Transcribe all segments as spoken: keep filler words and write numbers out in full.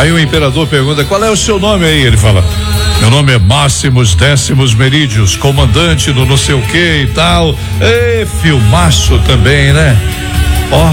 Aí o imperador pergunta: qual é o seu nome aí? Ele fala: meu nome é Máximos Décimos Merídios, comandante do não sei o que e tal. E filmaço também, né? Ó.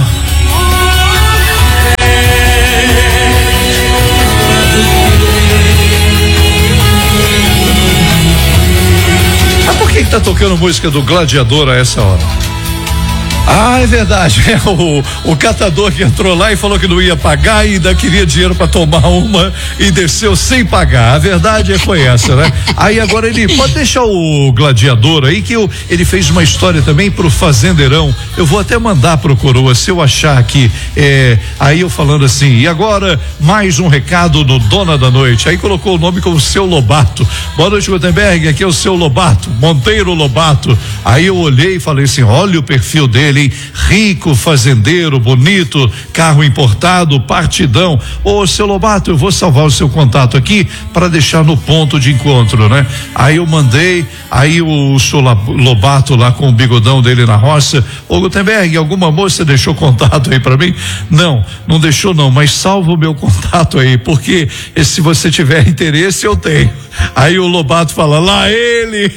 Mas por que que tá tocando música do Gladiador a essa hora? Ah, é verdade, é o, o catador que entrou lá e falou que não ia pagar e ainda queria dinheiro para tomar uma e desceu sem pagar. A verdade foi essa, né? Aí agora ele pode deixar o Gladiador aí, que eu, ele fez uma história também pro Fazendeirão. Eu vou até mandar pro Coroa, se eu achar aqui. É, aí eu falando assim: e agora mais um recado no Dona da Noite. Aí colocou o nome como Seu Lobato. Boa noite, Gutenberg, aqui é o Seu Lobato, Monteiro Lobato. Aí eu olhei e falei assim: olha o perfil dele, rico, fazendeiro, bonito, carro importado, partidão. Ô, seu Lobato, eu vou salvar o seu contato aqui para deixar no ponto de encontro, né? Aí eu mandei, aí o seu Lobato lá com o bigodão dele na roça: ô, Gutenberg, alguma moça deixou contato aí para mim? Não, não deixou não, mas salva o meu contato aí, porque se você tiver interesse eu tenho. Aí o Lobato fala: lá ele.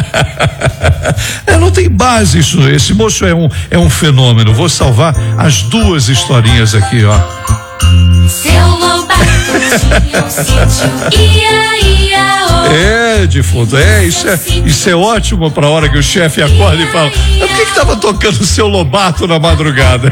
É, não tem base isso. Esse moço é um é um fenômeno. Vou salvar as duas historinhas aqui, ó. Seu Lobato tinha um sítio, ia, ia, oh. É, defunto, é, isso é, isso é ótimo pra hora que o chefe acorda e fala: por que que tava tocando o Seu Lobato na madrugada?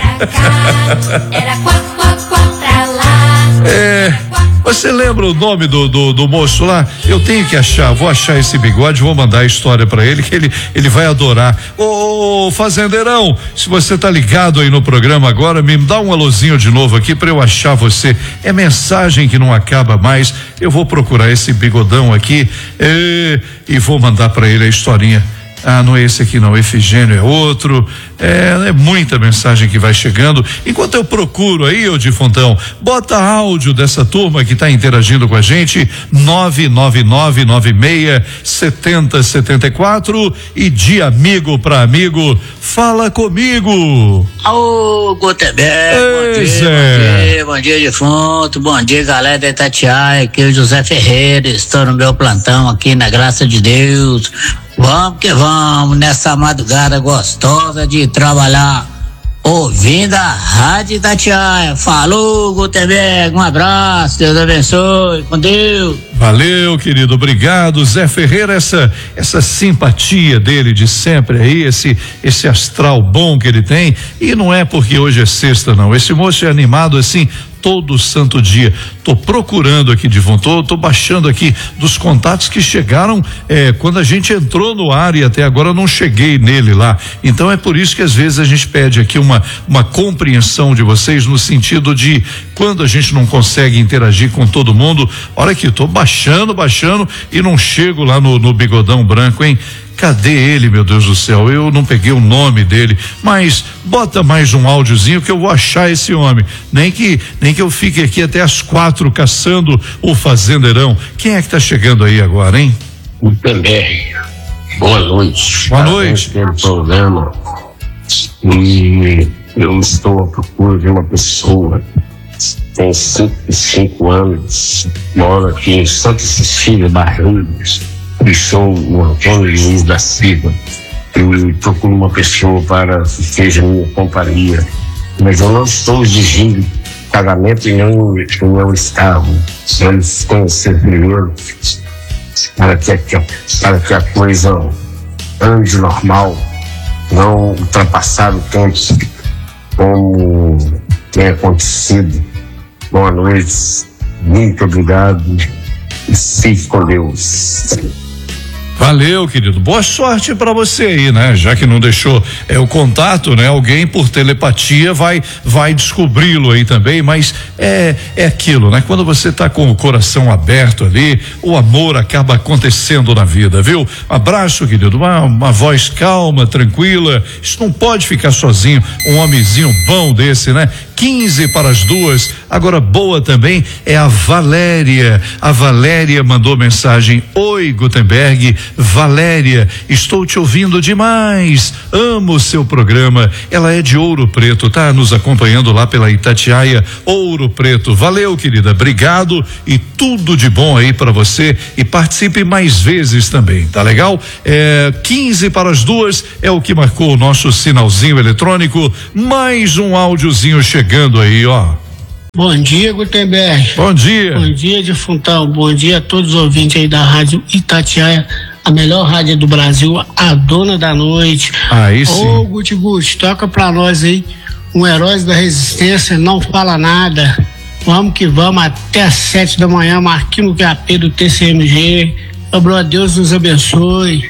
Era quá, quá, quá pra lá. É. Você lembra o nome do, do, do moço lá? Eu tenho que achar, vou achar esse bigode, vou mandar a história pra ele, que ele, ele vai adorar. Ô, ô, fazendeirão, se você tá ligado aí no programa agora, me dá um alôzinho de novo aqui pra eu achar você. É mensagem que não acaba mais. Eu vou procurar esse bigodão aqui e, e vou mandar pra ele a historinha. Ah, não é esse aqui não, Efigênio é outro. É, é muita mensagem que vai chegando. Enquanto eu procuro aí, ô Difontão, bota áudio dessa turma que tá interagindo com a gente, nove nove nove nove seis sete zero sete quatro, e de amigo pra amigo, fala comigo. Ô, Gutenberg, bom dia, bom dia, bom dia, Difunto, bom dia, galera da Itatiaia, aqui é o José Ferreira, estou no meu plantão aqui, na graça de Deus. Vamos que vamos nessa madrugada gostosa de trabalhar, ouvindo a Rádio Itatiaia. Falou, Gutenberg, um abraço, Deus abençoe, com Deus. Valeu, querido, obrigado, Zé Ferreira, essa essa simpatia dele de sempre aí, esse esse astral bom que ele tem, e não é porque hoje é sexta não, esse moço é animado assim todo santo dia. Tô procurando aqui de volta, tô, tô baixando aqui dos contatos que chegaram eh, quando a gente entrou no ar e até agora eu não cheguei nele lá. Então é por isso que às vezes a gente pede aqui uma uma compreensão de vocês no sentido de quando a gente não consegue interagir com todo mundo. Olha aqui, tô baixando, baixando e não chego lá no, no bigodão branco, hein? Cadê ele, meu Deus do céu? Eu não peguei o nome dele, mas bota mais um áudiozinho que eu vou achar esse homem. Nem que nem que eu fique aqui até as quatro caçando o fazendeirão. Quem é que tá chegando aí agora, hein? Gutenberg, boa noite. Boa noite. Pelo programa. E eu estou à procura de uma pessoa que tem cinquenta e cinco anos, mora aqui em Santa Cecília, Barreiros. E sou o Antônio Luiz da Silva. Eu procuro uma pessoa para que seja minha companhia, mas eu não estou exigindo pagamento em nenhum, em nenhum estado. Eles têm que ser primeiro para que, para que a coisa ande normal, não ultrapassar o tempo como tem acontecido. Boa noite, muito obrigado e fique com Deus. Valeu, querido. Boa sorte pra você aí, né? Já que não deixou é, o contato, né? Alguém por telepatia vai vai descobri-lo aí também, mas é é aquilo, né? Quando você tá com o coração aberto ali, o amor acaba acontecendo na vida, viu? Um abraço, querido. Uma, uma voz calma, tranquila. Isso não pode ficar sozinho. Um homenzinho bom desse, né? quinze para as duas. Agora, boa também é a Valéria. A Valéria mandou mensagem: oi, Gutenberg. Valéria, estou te ouvindo demais. Amo o seu programa. Ela é de Ouro Preto, tá nos acompanhando lá pela Itatiaia, Ouro Preto. Valeu, querida. Obrigado e tudo de bom aí para você, e participe mais vezes também, tá legal? É, quinze para as duas é o que marcou o nosso sinalzinho eletrônico. Mais um áudiozinho chegando aí, ó. Bom dia, Gutenberg. Bom dia. Bom dia, Defuntão. Bom dia a todos os ouvintes aí da Rádio Itatiaia, a melhor rádio do Brasil, a dona da noite. Aí sim. Ô, Guti Guti, toca pra nós aí um Heróis da Resistência, Não Fala Nada. Vamos que vamos até às sete da manhã, Marquinhos Q A P do T C M G. Ô, Deus nos abençoe.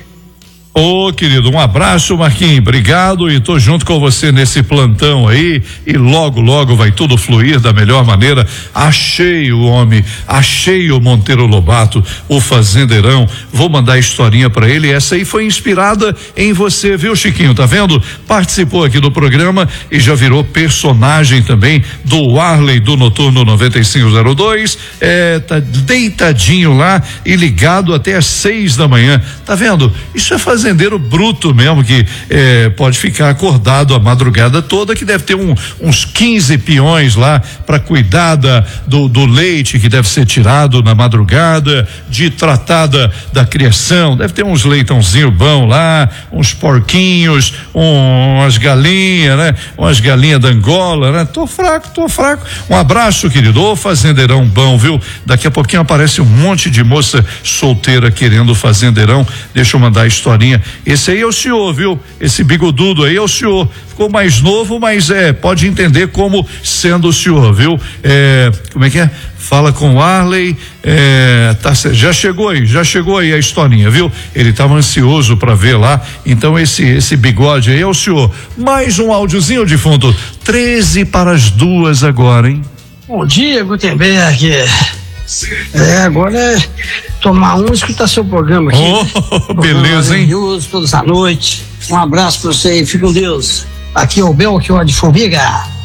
Ô, querido, um abraço, Marquinhos, obrigado, e tô junto com você nesse plantão aí, e logo, logo vai tudo fluir da melhor maneira. Achei o homem, achei o Monteiro Lobato, o fazendeirão. Vou mandar a historinha pra ele. Essa aí foi inspirada em você, viu, Chiquinho? Tá vendo? Participou aqui do programa e já virou personagem também do Arley do Noturno noventa e cinco zero dois. É, tá deitadinho lá e ligado até às seis da manhã. Tá vendo? Isso é fazer fazendeiro bruto mesmo, que eh, pode ficar acordado a madrugada toda, que deve ter um, uns quinze peões lá para cuidar da, do, do leite que deve ser tirado na madrugada, de tratada da criação, deve ter uns leitãozinho bom lá, uns porquinhos, um, umas galinhas, né? Umas galinhas da Angola, né? Tô fraco, tô fraco. Um abraço, querido. Ô, fazendeirão bom, viu? Daqui a pouquinho aparece um monte de moça solteira querendo fazendeirão. Deixa eu mandar a historinha. Esse aí é o senhor, viu? Esse bigodudo aí é o senhor. Ficou mais novo, mas é, pode entender como sendo o senhor, viu? É, como é que é? Fala com o Arley, é, tá, já chegou aí, já chegou aí a historinha, viu? Ele estava ansioso para ver lá, então esse esse bigode aí é o senhor. Mais um áudiozinho de fundo, treze para as duas agora, hein? Bom dia, Gutenberg. É, agora é tomar um e escutar seu programa aqui. Oh, beleza, hein? Todos à noite. Um abraço pra você e fique com Deus. Aqui é o Belchior de Formiga.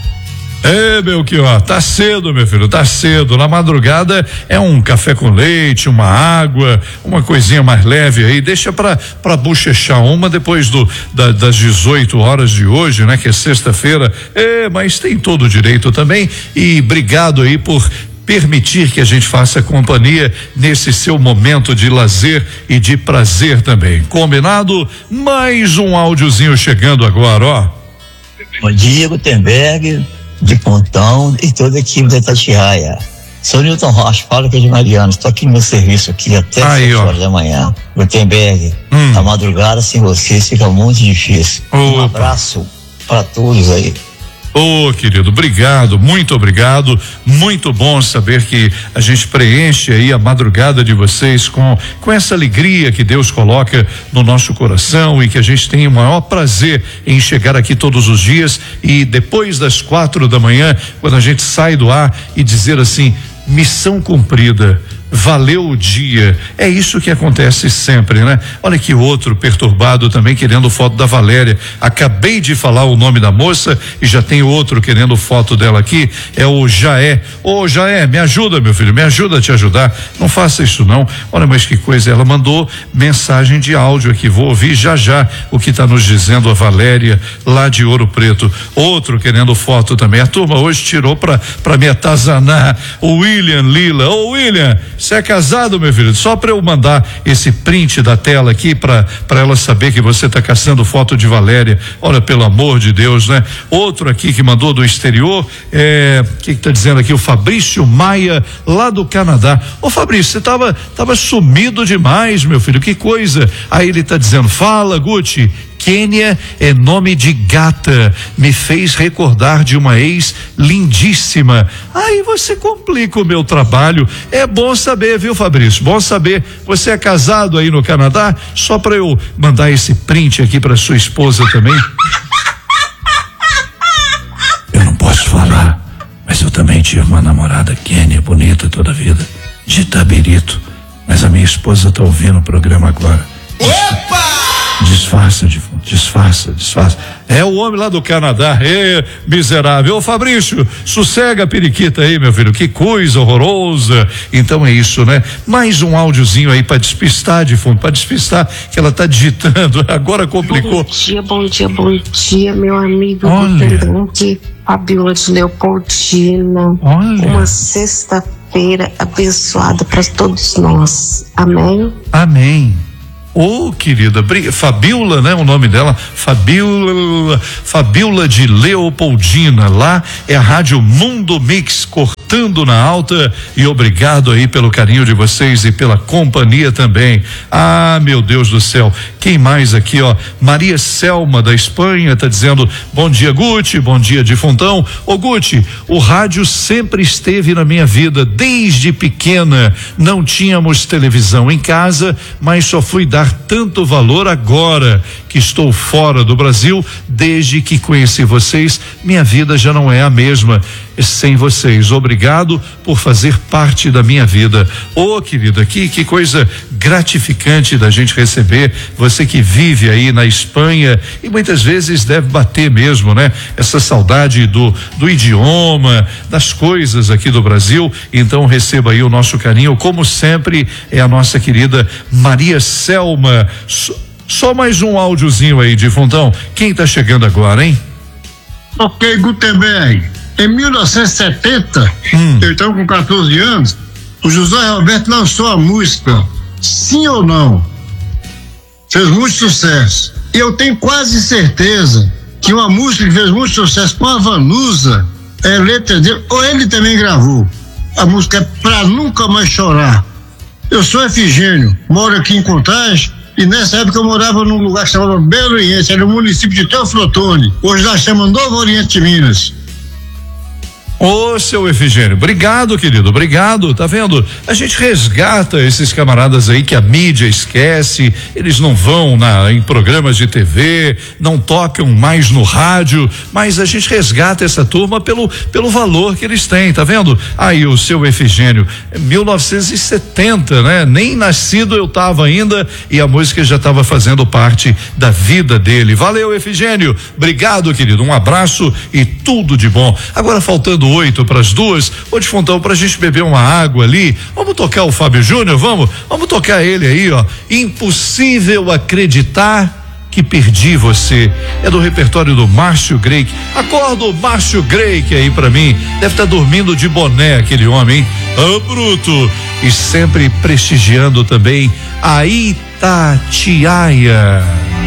É, Belchior, tá cedo, meu filho, tá cedo. Na madrugada é um café com leite, uma água, uma coisinha mais leve aí. Deixa pra, pra bochechar uma depois do, da, das dezoito horas de hoje, né? Que é sexta-feira. É, mas tem todo o direito também. E obrigado aí por permitir que a gente faça companhia nesse seu momento de lazer e de prazer também. Combinado? Mais um áudiozinho chegando agora, ó. Bom dia, Gutenberg, de Pontão e toda a equipe da Itatiaia. Sou Newton Rocha, fala que é de Mariano, estou aqui no meu serviço aqui até Aí, sete ó. horas da manhã. Gutenberg, Hum. a madrugada sem vocês fica muito difícil. Um Opa. abraço para todos aí. Ô, oh, querido, obrigado, muito obrigado. Muito bom saber que a gente preenche aí a madrugada de vocês com, com essa alegria que Deus coloca no nosso coração, e que a gente tem o maior prazer em chegar aqui todos os dias e depois das quatro da manhã, quando a gente sai do ar, e dizer assim: missão cumprida. Valeu o dia. É isso que acontece sempre, né? Olha que outro perturbado também querendo foto da Valéria. Acabei de falar o nome da moça e já tem outro querendo foto dela aqui. É o Jaé. Ô, Jaé, me ajuda, meu filho, me ajuda a te ajudar. Não faça isso não. Olha, mas que coisa. Ela mandou mensagem de áudio aqui. Vou ouvir já já o que está nos dizendo a Valéria lá de Ouro Preto. Outro querendo foto também. A turma hoje tirou pra, pra me atazanar. O William Lila. Ô, William, você é casado, meu filho? Só para eu mandar esse print da tela aqui para para ela saber que você tá caçando foto de Valéria. Olha, pelo amor de Deus, né? Outro aqui que mandou do exterior, é, o que que tá dizendo aqui? O Fabrício Maia, lá do Canadá. Ô, Fabrício, você tava tava sumido demais, meu filho. Que coisa. Aí ele tá dizendo: fala, Guti. Quênia é nome de gata, me fez recordar de uma ex lindíssima. Aí você complica o meu trabalho. É bom saber, viu, Fabrício? Bom saber. Você é casado aí no Canadá? Só para eu mandar esse print aqui para sua esposa também. Eu não posso falar, mas eu também tive uma namorada, Quênia, bonita toda a vida, de Tabirito. Mas a minha esposa tá ouvindo o programa agora. Opa! Disfarça, defunto, disfarça, disfarça. É o homem lá do Canadá, é miserável. Ô Fabrício, sossega a periquita aí, meu filho, que coisa horrorosa. Então é isso, né? Mais um áudiozinho aí pra despistar, defunto, pra despistar que ela tá digitando, agora complicou. Bom dia, bom dia, bom dia, meu amigo Gutenberg, Fabiola de Leopoldina. Olha. Uma sexta-feira abençoada para todos nós. Amém? Amém. Ô, oh, querida, Fabiola, né? O nome dela, Fabiola, Fabiola de Leopoldina, lá é a Rádio Mundo Mix, cortando na alta, e obrigado aí pelo carinho de vocês e pela companhia também. Ah, meu Deus do céu, quem mais aqui, ó? Maria Selma da Espanha tá dizendo, bom dia Guti, bom dia defuntão. Ô Guti, o rádio sempre esteve na minha vida, desde pequena, não tínhamos televisão em casa, mas só fui dar tanto valor agora que estou fora do Brasil. Desde que conheci vocês, minha vida já não é a mesma sem vocês. Obrigado por fazer parte da minha vida. Ô, oh, querida, que, que coisa gratificante da gente receber você que vive aí na Espanha, e muitas vezes deve bater mesmo, né? Essa saudade do, do idioma, das coisas aqui do Brasil. Então receba aí o nosso carinho, como sempre, é a nossa querida Maria Selma. Só, só mais um áudiozinho aí, defuntão. Quem tá chegando agora, hein? Ok, Gutenberg. Em mil novecentos e setenta, hum. eu estava com quatorze anos, o José Roberto lançou a música Sim ou Não. Fez muito sucesso. E eu tenho quase certeza que uma música que fez muito sucesso com a Vanusa, é letra dele, ou ele também gravou. A música é Pra Nunca Mais Chorar. Eu sou Efigênio, moro aqui em Contagem, e nessa época eu morava num lugar que se chamava Belo Oriente, era no município de Teoflotone. Hoje nós chamamos Novo Oriente de Minas. Ô, seu Efigênio, obrigado, querido, obrigado. Tá vendo? A gente resgata esses camaradas aí que a mídia esquece, eles não vão na, em programas de T V, não tocam mais no rádio, mas a gente resgata essa turma pelo, pelo valor que eles têm, tá vendo? Aí o seu Efigênio, mil novecentos e setenta, né? Nem nascido eu tava ainda, e a música já estava fazendo parte da vida dele. Valeu, Efigênio, obrigado, querido, um abraço e tudo de bom. Agora, faltando oito para as duas, ô defuntão, pra gente beber uma água ali, vamos tocar o Fábio Júnior, vamos? Vamos tocar ele aí, ó. Impossível acreditar que perdi você. É do repertório do Márcio Greik. Acorda o Márcio Greik aí pra mim. Deve estar tá dormindo de boné aquele homem, hein? Ah, bruto. E sempre prestigiando também a Itatiaia.